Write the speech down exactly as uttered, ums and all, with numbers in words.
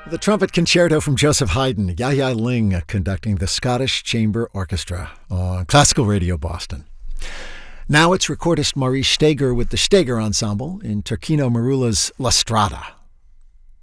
The trumpet concerto from Joseph Haydn, Yaya Ling conducting the Scottish Chamber Orchestra on Classical Radio Boston. Now it's recordist Maurice Steger with the Steger Ensemble in Turquino Marula's La Strada.